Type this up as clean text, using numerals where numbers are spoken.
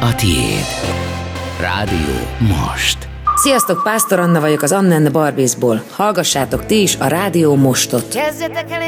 a tiéd. Rádió Most. Sziasztok, Pásztor Anna vagyok az Anna and the Barbiesból. Hallgassátok ti is a Rádió Mostot. Kezdjetek el